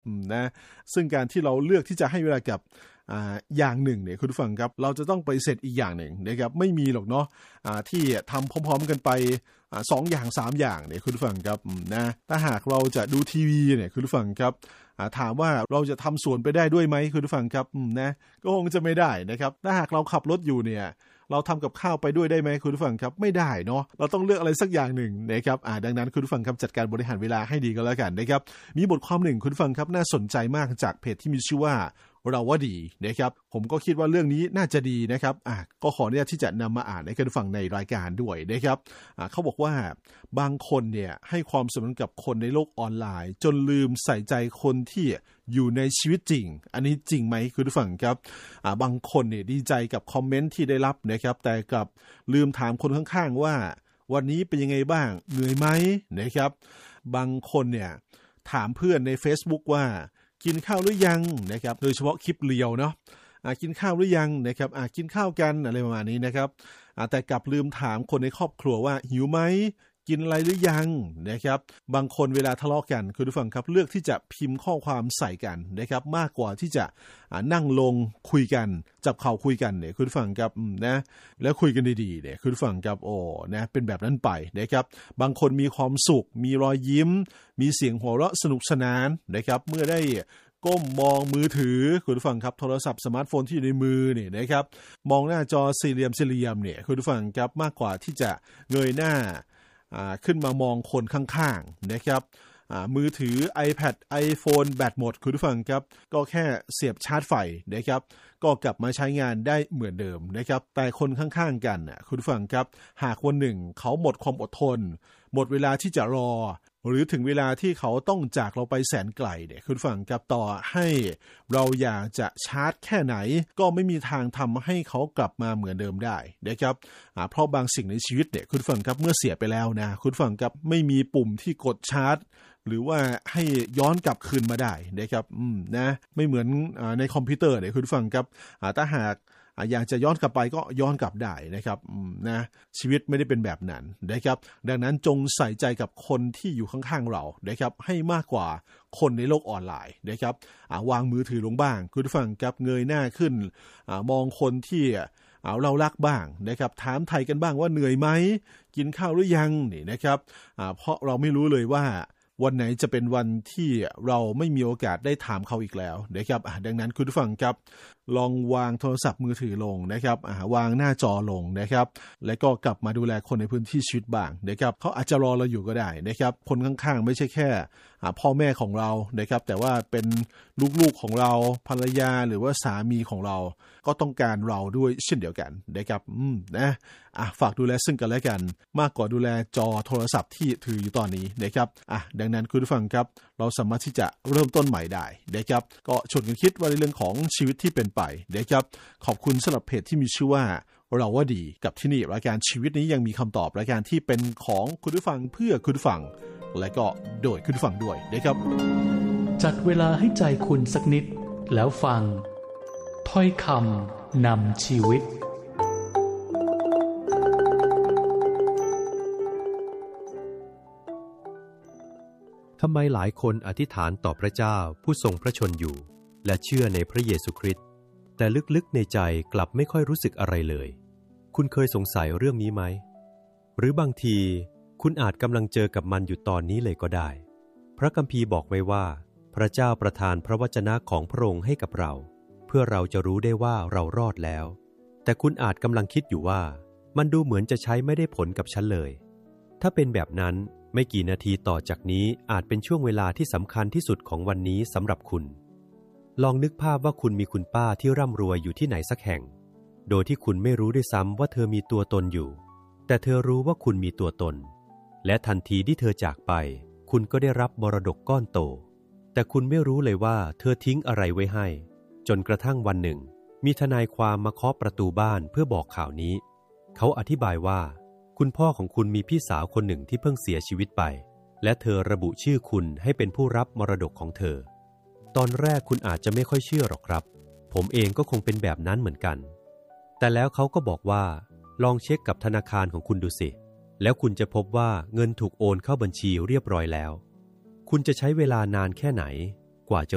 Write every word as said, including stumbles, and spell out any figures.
นะซึ่งการที่เราเลือกที่จะให้เวลากับอ่าอย่างหนึ่งเนี่ยคุณผู้ฟังครับเราจะต้องไปเสร็จอีกอย่างหนึ่งนะครับไม่มีหรอกเนาะอ่าที่ทำพร้อมๆกันไปอ่าสองอย่างสามอย่างเนี่ยคุณผู้ฟังครับนะถ้าหากเราจะดูทีวีเนี่ยคุณผู้ฟังครับถามว่าเราจะทำสวนไปได้ด้วยไหมคุณผู้ฟังครับนะก็คงจะไม่ได้นะครับถ้าหากเราขับรถอยู่เนี่ยเราทำกับข้าวไปด้วยได้ไหมคุณผู้ฟังครับไม่ได้เนาะเราต้องเลือกอะไรสักอย่างหนึ่งนะครับอ่าดังนั้นคุณผู้ฟังครับจัดการบริหารเวลาให้ดีก็แล้วกันนะครับมีบทความหนึ่งคุณผู้ฟังครับน่าสนใจมากจากเพจที่มีชื่อว่าเราว่าดีนะครับผมก็คิดว่าเรื่องนี้น่าจะดีนะครับอ่ะก็ขออนุญาตที่จะนำมาอ่านให้คุณฟังในรายการด้วยนะครับอ่ะเขาบอกว่าบางคนเนี่ยให้ความสำคัญกับคนในโลกออนไลน์จนลืมใส่ใจคนที่อยู่ในชีวิตจริงอันนี้จริงไหมคุณผู้ฟังครับอ่ะบางคนเนี่ยดีใจกับคอมเมนต์ที่ได้รับนะครับแต่กลับลืมถามคนข้างๆว่าวันนี้เป็นยังไงบ้างเหนื่อยไหมนะครับบางคนเนี่ยถามเพื่อนใน Facebook ว่ากินข้าวหรือยังนะครับโดยเฉพาะคลิปเรียวเนาะกินข้าวหรือยังนะครับกินข้าวกันอะไรประมาณนี้นะครับแต่กลับลืมถามคนในครอบครัวว่าหิวไหมกินอะไรหรือยังนะครับบางคนเวลาทะเลาะกันคุณผู้ฟังครับเลือกที่จะพิมพ์ข้อความใส่กันนะครับมากกว่าที่จะนั่งลงคุยกันจับเข่าคุยกันเนี่ยคุณผู้ฟังครับนะแล้วคุยกันดีๆเนี่ยคุณผู้ฟังครับโอ้นะเป็นแบบนั้นไปนะครับบางคนมีความสุขมีรอยยิ้มมีเสียงหัวเราะสนุกสนานนะครับเมื่อได้ก้มมองมือถือคุณผู้ฟังครับโทรศัพท์สมาร์ทโฟนที่อยู่ในมือเนี่ยนะครับมองหน้าจอสี่เหลี่ยมสี่เหลี่ยมเนี่ยคุณผู้ฟังครับมากกว่าที่จะเงยหน้าขึ้นมามองคนข้างๆนะครับมือถือ iPad iPhone แบตหมดคุณผู้ฟังครับก็แค่เสียบชาร์จไฟนะครับก็กลับมาใช้งานได้เหมือนเดิมนะครับแต่คนข้างๆกันคุณผู้ฟังครับหากวันหนึ่งเขาหมดความอดทนหมดเวลาที่จะรอหรือถึงเวลาที่เขาต้องจากเราไปแสนไกลเนี่ยคุณผู้ฟังครับต่อให้เราอยากจะชาร์จแค่ไหนก็ไม่มีทางทำให้เขากลับมาเหมือนเดิมได้นะครับเพราะบางสิ่งในชีวิตเนี่ยคุณผู้ฟังครับเมื่อเสียไปแล้วนะคุณผู้ฟังครับไม่มีปุ่มที่กดชาร์จหรือว่าให้ย้อนกลับคืนมาได้นะครับอืมนะไม่เหมือนในคอมพิวเตอร์เนี่ยคุณผู้ฟังครับถ้าหากอยากจะย้อนกลับไปก็ย้อนกลับได้นะครับนะชีวิตไม่ได้เป็นแบบนั้นนะครับดังนั้นจงใส่ใจกับคนที่อยู่ข้างๆเรานะครับให้มากกว่าคนในโลกออนไลน์นะครับวางมือถือลงบ้างคุณผู้ฟังครับเงยหน้าขึ้นมองคนที่เรารักบ้างนะครับถามไทยกันบ้างว่าเหนื่อยไหมกินข้าวหรือยังนี่นะครับเพราะเราไม่รู้เลยว่าวันไหนจะเป็นวันที่เราไม่มีโอกาสได้ถามเขาอีกแล้วนะครับดังนั้นคุณผู้ฟังครับลองวางโทรศัพท์มือถือลงนะครับวางหน้าจอลงนะครับแล้วก็กลับมาดูแลคนในพื้นที่ชีวิตบ้างนะครับเขาอาจจะรอเราอยู่ก็ได้นะครับคนข้างๆไม่ใช่แค่พ่อแม่ของเรานะครับแต่ว่าเป็นลูกๆของเราภรรยาหรือว่าสามีของเราก็ต้องการเราด้วยเช่นเดียวกันนะครับอืมนะอ่ะฝากดูแลซึ่งกันและกันมากกว่าดูแลจอโทรศัพท์ที่ถืออยู่ตอนนี้นะครับอ่ะดังนั้นคุณผู้ฟังครับเราสามารถที่จะเริ่มต้นใหม่ได้นะครับก็ชวนกันคิดว่าในเรื่องของชีวิตที่เป็นไปนะครับขอบคุณสำหรับเพจที่มีชื่อว่าเราว่าดีกับที่นี่รายการชีวิตนี้ยังมีคำตอบรายการที่เป็นของคุณผู้ฟังเพื่อคุณผู้ฟังและก็โดยคุณผู้ฟังด้วยนะครับจัดเวลาให้ใจคุณสักนิดแล้วฟังถ้อยคำนำชีวิตทำไมหลายคนอธิษฐานต่อพระเจ้าผู้ทรงพระชนอยู่และเชื่อในพระเยซูคริสต์แต่ลึกๆในใจกลับไม่ค่อยรู้สึกอะไรเลยคุณเคยสงสัยเรื่องนี้ไหมหรือบางทีคุณอาจกำลังเจอกับมันอยู่ตอนนี้เลยก็ได้พระคัมภีร์บอกไว้ว่าพระเจ้าประทานพระวจนะของพระองค์ให้กับเราเพื่อเราจะรู้ได้ว่าเรารอดแล้วแต่คุณอาจกำลังคิดอยู่ว่ามันดูเหมือนจะใช้ไม่ได้ผลกับฉันเลยถ้าเป็นแบบนั้นไม่กี่นาทีต่อจากนี้อาจเป็นช่วงเวลาที่สำคัญที่สุดของวันนี้สำหรับคุณลองนึกภาพว่าคุณมีคุณป้าที่ร่ำรวยอยู่ที่ไหนสักแห่งโดยที่คุณไม่รู้ด้วยซ้ำว่าเธอมีตัวตนอยู่แต่เธอรู้ว่าคุณมีตัวตนและทันทีที่เธอจากไปคุณก็ได้รับมรดกก้อนโตแต่คุณไม่รู้เลยว่าเธอทิ้งอะไรไว้ให้จนกระทั่งวันหนึ่งมีทนายความมาเคาะประตูบ้านเพื่อบอกข่าวนี้เขาอธิบายว่าคุณพ่อของคุณมีพี่สาวคนหนึ่งที่เพิ่งเสียชีวิตไปและเธอระบุชื่อคุณให้เป็นผู้รับมรดกของเธอตอนแรกคุณอาจจะไม่ค่อยเชื่อหรอกครับผมเองก็คงเป็นแบบนั้นเหมือนกันแต่แล้วเขาก็บอกว่าลองเช็คกับธนาคารของคุณดูสิแล้วคุณจะพบว่าเงินถูกโอนเข้าบัญชีเรียบร้อยแล้วคุณจะใช้เวลานานแค่ไหนกว่าจะ